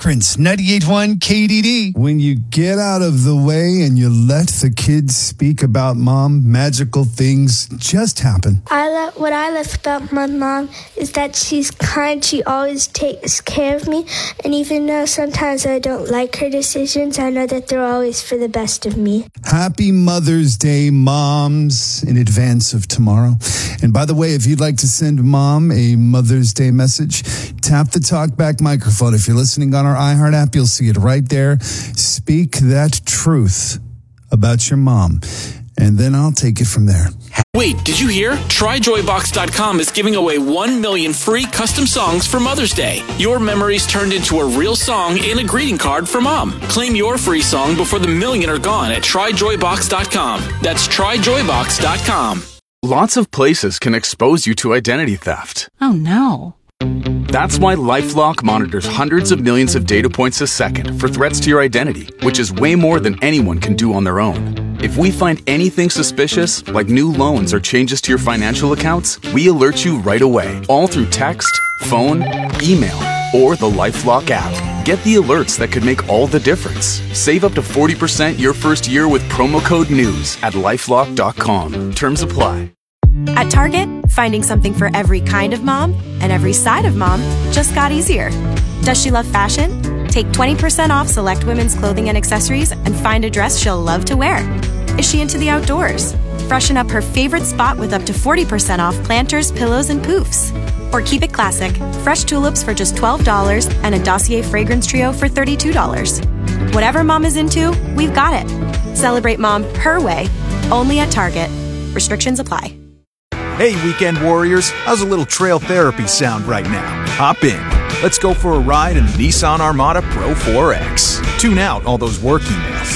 Prince 98.1 KDD. When you get out of the way and you let the kids speak about mom, magical things just happen. What I love about my mom is that she's kind. She always takes care of me. And even though sometimes I don't like her decisions, I know that they're always for the best of me. Happy Mother's Day, moms, in advance of tomorrow. And by the way, if you'd like to send mom a Mother's Day message, tap the TalkBack microphone. If you're listening on our iHeart app, you'll see it right there. Speak that truth about your mom, and then I'll take it from there. Wait, did you hear? TryJoyBox.com is giving away 1 million free custom songs for Mother's Day. Your memories turned into a real song and a greeting card for mom. Claim your free song before the million are gone at TryJoyBox.com. That's TryJoyBox.com. Lots of places can expose you to identity theft. Oh no. That's why LifeLock monitors hundreds of millions of data points a second for threats to your identity, which is way more than anyone can do on their own. If we find anything suspicious, like new loans or changes to your financial accounts, we alert you right away, all through text, phone, email, or the LifeLock app. Get the alerts that could make all the difference. Save up to 40% your first year with promo code NEWS at LifeLock.com. Terms apply. At Target, finding something for every kind of mom and every side of mom just got easier. Does she love fashion? Take 20% off select women's clothing and accessories and find a dress she'll love to wear. Is she into the outdoors? Freshen up her favorite spot with up to 40% off planters, pillows, and poofs. Or keep it classic, fresh tulips for just $12 and a Dossier fragrance trio for $32. Whatever mom is into, we've got it. Celebrate mom her way, only at Target. Restrictions apply. Hey, weekend warriors, how's a little trail therapy sound right now? Hop in. Let's go for a ride in the Nissan Armada Pro 4X. Tune out all those work emails.